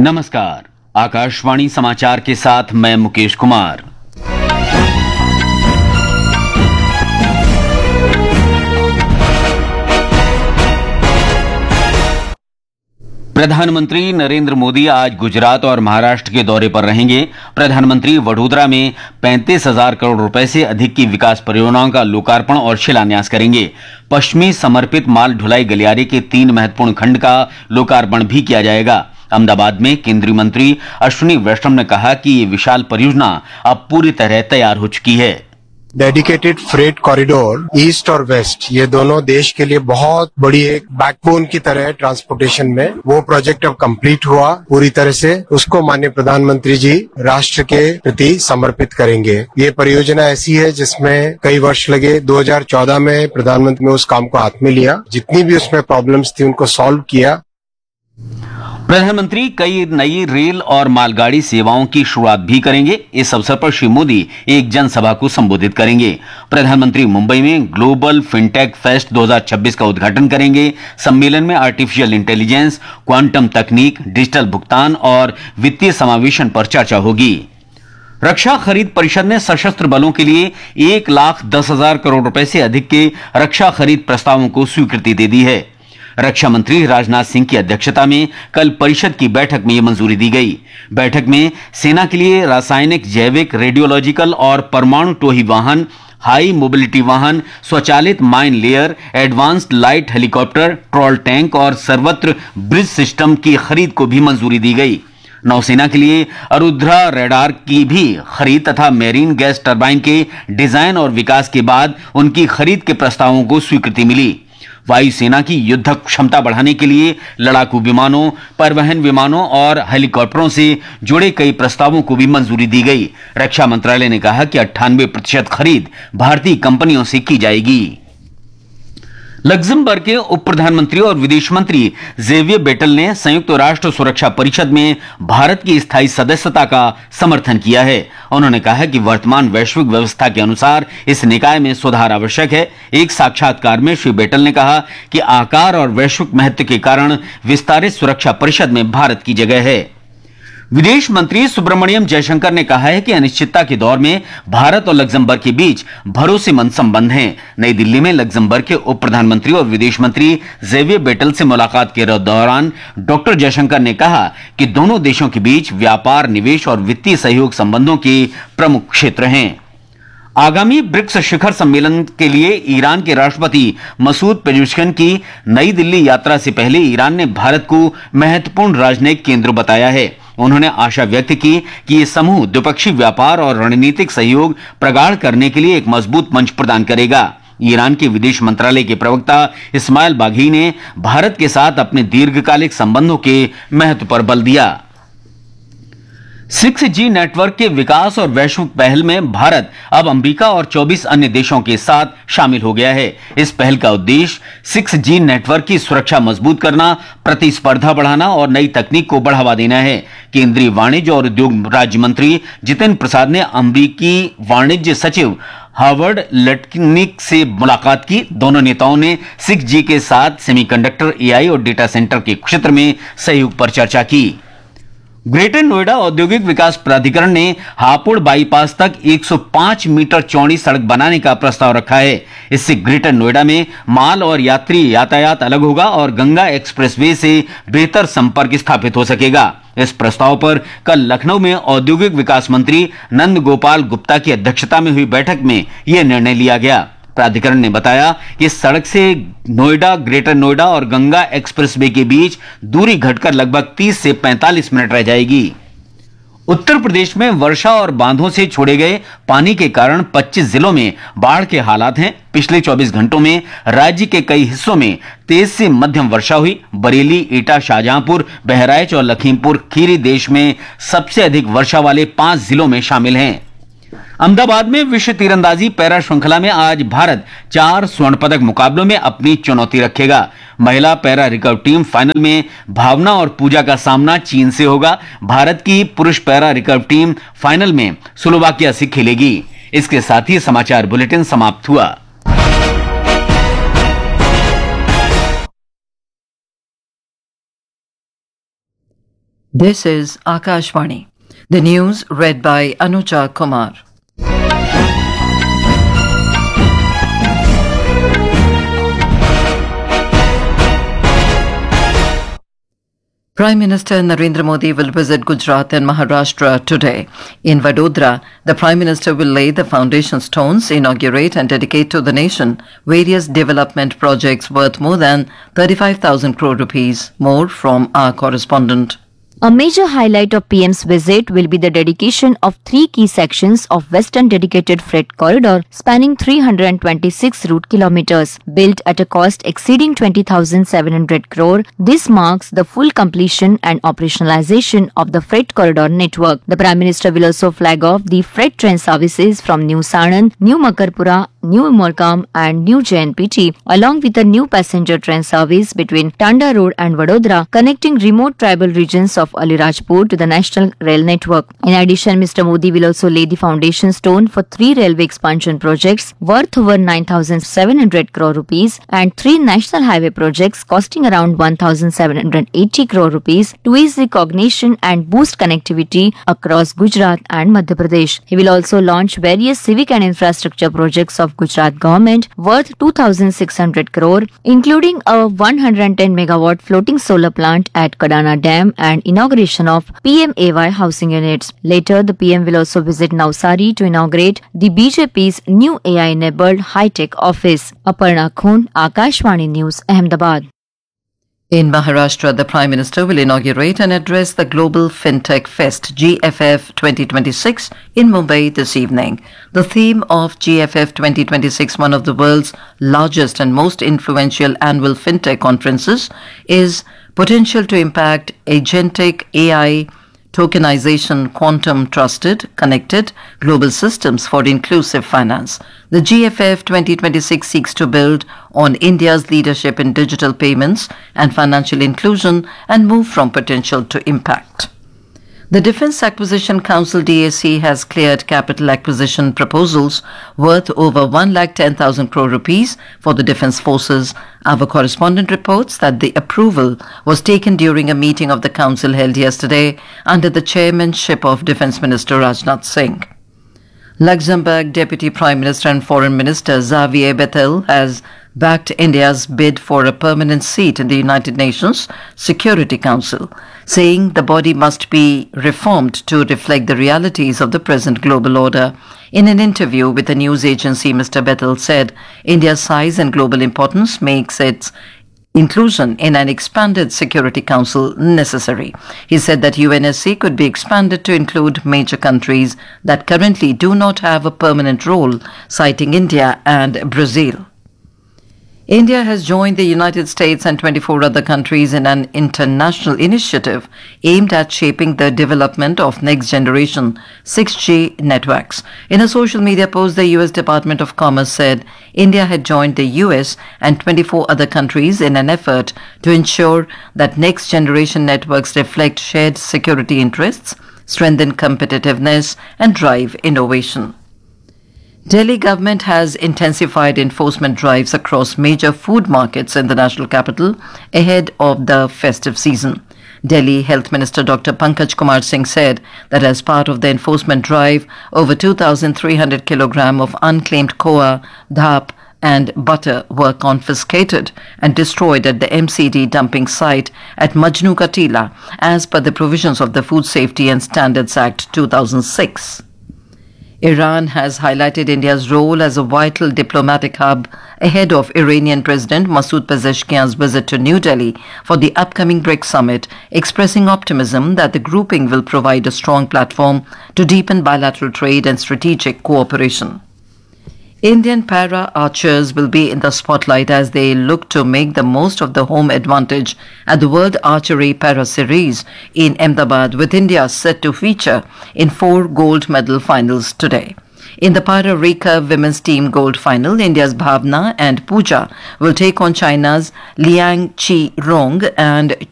नमस्कार। आकाशवाणी समाचार के साथ मैं मुकेश कुमार। प्रधानमंत्री नरेंद्र मोदी आज गुजरात और महाराष्ट्र के दौरे पर रहेंगे। प्रधानमंत्री वडोदरा में 35,000 करोड़ रुपए से अधिक की विकास परियोजनाओं का लोकार्पण और शिलान्यास करेंगे। पश्चिमी समर्पित माल ढुलाई गलियारे के 3 महत्वपूर्ण खंड का लोकार्पण भी किया जाएगा। अहमदाबाद में केंद्रीय मंत्री अश्विनी वैष्णव ने कहा कि ये विशाल परियोजना अब पूरी तरह तैयार हो चुकी है। डेडिकेटेड फ्रेट कॉरिडोर ईस्ट और वेस्ट, ये दोनों देश के लिए बहुत बड़ी एक बैकबोन की तरह है ट्रांसपोर्टेशन में। वो प्रोजेक्ट अब कंप्लीट हुआ पूरी तरह से, उसको माननीय प्रधानमंत्री जी राष्ट्र के प्रति समर्पित करेंगे। ये परियोजना ऐसी है जिसमें कई वर्ष लगे। 2014 में प्रधानमंत्री ने उस काम को हाथ में लिया, जितनी भी उसमें प्रॉब्लम्स थी उनको सॉल्व किया। प्रधानमंत्री कई नई रेल और मालगाड़ी सेवाओं की शुरुआत भी करेंगे। इस अवसर पर श्री मोदी एक जनसभा को संबोधित करेंगे। प्रधानमंत्री मुंबई में ग्लोबल फिनटेक फेस्ट 2026 का उद्घाटन करेंगे। सम्मेलन में आर्टिफिशियल इंटेलिजेंस, क्वांटम तकनीक, डिजिटल भुगतान और वित्तीय समावेशन पर चर्चा होगी। रक्षा खरीद परिषद ने सशस्त्र बलों के लिए 1,10,000 करोड़ रुपए से अधिक के रक्षा खरीद प्रस्तावों को स्वीकृति दे दी है। रक्षा मंत्री राजनाथ सिंह की अध्यक्षता में कल परिषद की बैठक में यह मंजूरी दी गई। बैठक में सेना के लिए रासायनिक, जैविक, रेडियोलॉजिकल और परमाणु टोही वाहन, हाई मोबिलिटी वाहन, स्वचालित mine layer, advanced light helicopter, troll tank और सर्वत्र ब्रिज सिस्टम की खरीद को भी मंजूरी दी गई। नौसेना के लिए अरुद्रा रडार की भी खरीद तथा मेरीन गैस टरबाइन के डिजाइन और विकास के बाद उनकी खरीद के प्रस्तावों को स्वीकृति मिली। वायुसेना की युद्ध क्षमता बढ़ाने के लिए लड़ाकू विमानों, परिवहन विमानों और हेलीकॉप्टरों से जुड़े कई प्रस्तावों को भी मंजूरी दी गई। रक्षा मंत्रालय ने कहा कि 98% खरीद भारतीय कंपनियों से की जाएगी। लग्जमबर्ग के उप प्रधानमंत्री और विदेश मंत्री जेवियर बेटल ने संयुक्त राष्ट्र सुरक्षा परिषद में भारत की स्थायी सदस्यता का समर्थन किया है। उन्होंने कहा कि वर्तमान वैश्विक व्यवस्था के अनुसार इस निकाय में सुधार आवश्यक है। एक साक्षात्कार में श्री बेटल ने कहा कि आकार और वैश्विक महत्व के कारण विस्तारित सुरक्षा परिषद में भारत की जगह है। विदेश मंत्री सुब्रमण्यम जयशंकर ने कहा है कि अनिश्चितता के दौर में भारत और लग्जमबर्ग के बीच भरोसेमंद संबंध हैं। नई दिल्ली में लग्जमबर्ग के उप प्रधानमंत्री और विदेश मंत्री जेवियर बेटल से मुलाकात के दौरान डॉक्टर जयशंकर ने कहा कि दोनों देशों के बीच व्यापार, निवेश और वित्तीय सहयोग संबंधों के प्रमुख क्षेत्र हैं। आगामी ब्रिक्स शिखर सम्मेलन के लिए ईरान के राष्ट्रपति मसूद पेजेश्कियान की नई दिल्ली यात्रा से पहले ईरान ने भारत को महत्वपूर्ण राजनयिक केंद्र बताया है। उन्होंने आशा व्यक्त की कि ये समूह द्विपक्षीय व्यापार और रणनीतिक सहयोग प्रगाढ़ करने के लिए एक मजबूत मंच प्रदान करेगा। ईरान के विदेश मंत्रालय के प्रवक्ता इस्माइल बाघी ने भारत के साथ अपने दीर्घकालिक संबंधों के महत्व पर बल दिया। 6G नेटवर्क के विकास और वैश्विक पहल में भारत अब अमेरिका और 24 अन्य देशों के साथ शामिल हो गया है। इस पहल का उद्देश्य 6G नेटवर्क की सुरक्षा मजबूत करना, प्रतिस्पर्धा बढ़ाना और नई तकनीक को बढ़ावा देना है। केंद्रीय वाणिज्य और उद्योग राज्य मंत्री जितेंद्र प्रसाद ने अमेरिकी वाणिज्य सचिव हार्वर्ड लटनिक से मुलाकात की। दोनों नेताओं ने 6G के साथ सेमीकंडक्टर, AI और डेटा सेंटर के क्षेत्र में सहयोग पर चर्चा की। ग्रेटर नोएडा औद्योगिक विकास प्राधिकरण ने हापुड़ बाईपास तक 105 मीटर चौड़ी सड़क बनाने का प्रस्ताव रखा है। इससे ग्रेटर नोएडा में माल और यात्री यातायात अलग होगा और गंगा एक्सप्रेसवे से बेहतर संपर्क स्थापित हो सकेगा। इस प्रस्ताव पर कल लखनऊ में औद्योगिक विकास मंत्री नंद गोपाल गुप्ता की अध्यक्षता में हुई बैठक में यह निर्णय लिया गया। प्राधिकरण ने बताया कि इस सड़क से नोएडा, ग्रेटर नोएडा और गंगा एक्सप्रेसवे के बीच दूरी घटकर लगभग 30 से 45 मिनट रह जाएगी। उत्तर प्रदेश में वर्षा और बांधों से छोड़े गए पानी के कारण 25 जिलों में बाढ़ के हालात हैं। पिछले 24 घंटों में राज्य के कई हिस्सों में तेज से मध्यम वर्षा हुई। बरेली, एटा, शाहजहांपुर, बहराइच और लखीमपुर खीरी देश में सबसे अधिक वर्षा वाले 5 जिलों में शामिल हैं। अहमदाबाद में विश्व तीरंदाजी पैरा श्रृंखला में आज भारत 4 स्वर्ण पदक मुकाबलों में अपनी चुनौती रखेगा। महिला पैरा रिकर्व टीम फाइनल में भावना और पूजा का सामना चीन से होगा। भारत की पुरुष पैरा रिकर्व टीम फाइनल में स्लोवाकिया से खेलेगी। इसके साथ ही समाचार बुलेटिन समाप्त हुआ। This is Akashvani. The news read by Anuja Kumar. Prime Minister Narendra Modi will visit Gujarat and Maharashtra today. In Vadodara, the Prime Minister will lay the foundation stones, inaugurate and dedicate to the nation various development projects worth more than 35,000 crore rupees. More from our correspondent. A major highlight of PM's visit will be the dedication of 3 key sections of Western Dedicated Freight Corridor spanning 326 route kilometers. Built at a cost exceeding 20,700 crore, this marks the full completion and operationalization of the freight corridor network. The Prime Minister will also flag off the freight train services from New Sanand, New Makarpura, New Umorkam and New JNPT, along with a new passenger train service between Tanda Road and Vadodara, connecting remote tribal regions of Alirajpur to the national rail network. In addition, Mr. Modi will also lay the foundation stone for 3 railway expansion projects worth over 9,700 crore rupees and 3 national highway projects costing around 1,780 crore rupees to ease the coordination and boost connectivity across Gujarat and Madhya Pradesh. He will also launch various civic and infrastructure projects of Gujarat government worth 2,600 crore, including a 110 megawatt floating solar plant at Kadana Dam and inauguration of PMAY housing units. Later, the PM will also visit Navsari to inaugurate the BJP's new AI-enabled high-tech office. Aparna Khun, Akashvani News, Ahmedabad. In Maharashtra, the Prime Minister will inaugurate and address the Global FinTech Fest GFF 2026 in Mumbai this evening. The theme of GFF 2026, one of the world's largest and most influential annual FinTech conferences, is potential to impact agentic AI, tokenization, quantum trusted, connected global systems for inclusive finance. The GFF 2026 seeks to build on India's leadership in digital payments and financial inclusion and move from potential to impact. The Defence Acquisition Council DAC has cleared capital acquisition proposals worth over 1,10,000 crore rupees for the Defence Forces. Our correspondent reports that the approval was taken during a meeting of the council held yesterday under the chairmanship of Defence Minister Rajnath Singh. Luxembourg Deputy Prime Minister and Foreign Minister Xavier Bettel has backed India's bid for a permanent seat in the United Nations Security Council, saying the body must be reformed to reflect the realities of the present global order. In an interview with a news agency, Mr. Bettel said India's size and global importance makes its inclusion in an expanded Security Council necessary. He said that UNSC could be expanded to include major countries that currently do not have a permanent role, citing India and Brazil. India has joined the United States and 24 other countries in an international initiative aimed at shaping the development of next-generation 6G networks. In a social media post, the U.S. Department of Commerce said India had joined the U.S. and 24 other countries in an effort to ensure that next-generation networks reflect shared security interests, strengthen competitiveness, and drive innovation. Delhi government has intensified enforcement drives across major food markets in the national capital ahead of the festive season. Delhi Health Minister Dr. Pankaj Kumar Singh said that as part of the enforcement drive, over 2,300 kilogram of unclaimed koa, dhap and butter were confiscated and destroyed at the MCD dumping site at Majnu Ka Tila as per the provisions of the Food Safety and Standards Act 2006. Iran has highlighted India's role as a vital diplomatic hub ahead of Iranian President Masoud Pezeshkian's visit to New Delhi for the upcoming BRICS summit, expressing optimism that the grouping will provide a strong platform to deepen bilateral trade and strategic cooperation. Indian para-archers will be in the spotlight as they look to make the most of the home advantage at the World Archery Para Series in Ahmedabad, with India set to feature in 4 gold medal finals today. In the para-recurve women's team gold final, India's Bhavna and Pooja will take on China's Liang Chi Rong and